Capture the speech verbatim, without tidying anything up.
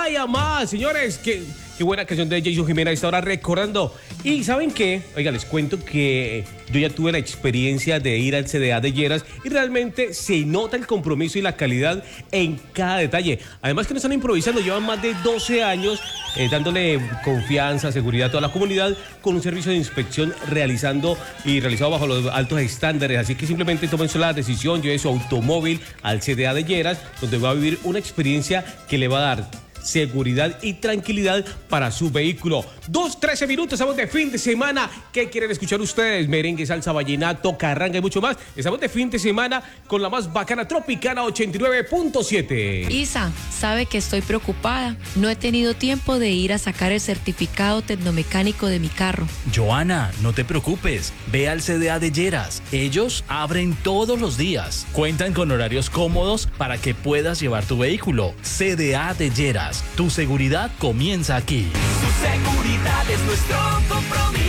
Ay, amá, señores, qué, qué buena canción de Jason Jiménez a esta hora recordando. Y ¿saben qué? Oiga, les cuento que yo ya tuve la experiencia de ir al C D A de Lleras y realmente se nota el compromiso y la calidad en cada detalle. Además que no están improvisando, llevan más de doce años eh, dándole confianza, seguridad a toda la comunidad con un servicio de inspección realizando y realizado bajo los altos estándares. Así que simplemente tomen la decisión, lleve su automóvil al C D A de Lleras, donde va a vivir una experiencia que le va a dar seguridad y tranquilidad para su vehículo. Dos, trece minutos, estamos de fin de semana. ¿Qué quieren escuchar ustedes? Merengue, salsa, vallenato, carranga y mucho más. Estamos de fin de semana con la más bacana Tropicana ochenta y nueve punto siete. Isa, sabe que estoy preocupada. No he tenido tiempo de ir a sacar el certificado tecnomecánico de mi carro. Joana, no te preocupes. Ve al C D A de Lleras. Ellos abren todos los días. Cuentan con horarios cómodos para que puedas llevar tu vehículo. C D A de Lleras. Tu seguridad comienza aquí. Su seguridad es nuestro compromiso.